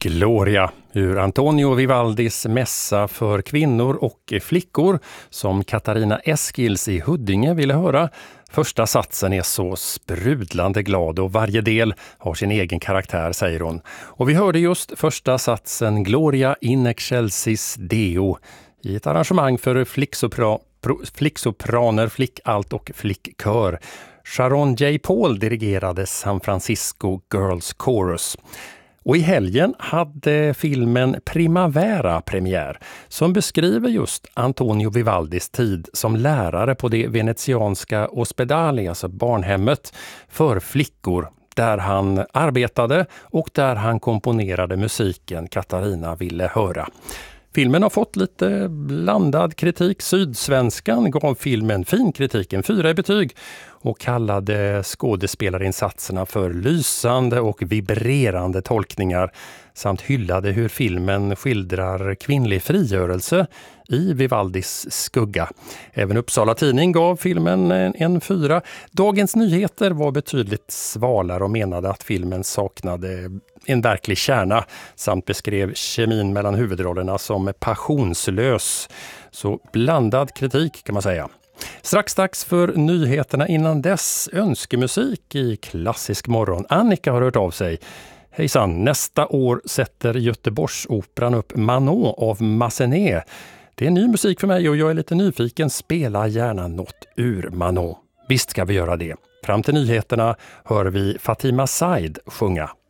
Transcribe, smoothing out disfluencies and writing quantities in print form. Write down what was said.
Gloria ur Antonio Vivaldis mässa för kvinnor och flickor som Katarina Eskils i Huddinge ville höra. Första satsen är så sprudlande glad och varje del har sin egen karaktär, säger hon. Och vi hörde just första satsen Gloria in excelsis Deo i ett arrangemang för flicksopraner, flickalt och flickkör. Sharon J. Paul dirigerade San Francisco Girls Chorus. Och i helgen hade filmen Primavera premiär som beskriver just Antonio Vivaldis tid som lärare på det venetianska ospedali, alltså barnhemmet för flickor, där han arbetade och där han komponerade musiken Katarina ville höra. Filmen har fått lite blandad kritik. Sydsvenskan gav filmen fin kritik, en 4 i betyg, och kallade skådespelarinsatserna för lysande och vibrerande tolkningar samt hyllade hur filmen skildrar kvinnlig frigörelse i Vivaldis skugga. Även Uppsala Tidning gav filmen en 4. Dagens Nyheter var betydligt svalare och menade att filmen saknade en verklig kärna samt beskrev kemin mellan huvudrollerna som passionslös. Så blandad kritik kan man säga. Strax dags för nyheterna, innan dess önskemusik i Klassisk morgon. Annika har hört av sig. Hejsan, nästa år sätter Göteborgsoperan upp Manon av Massenet. Det är ny musik för mig och jag är lite nyfiken. Spela gärna något ur Manon. Visst ska vi göra det. Fram till nyheterna hör vi Fatima Said sjunga.